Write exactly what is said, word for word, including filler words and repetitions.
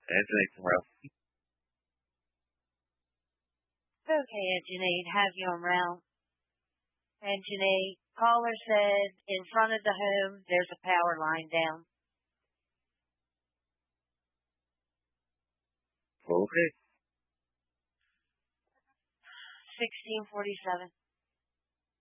Anthony from Ralph. Okay, Anthony, have you on route. Anthony, caller said in front of the home there's a power line down. Okay. sixteen forty-seven.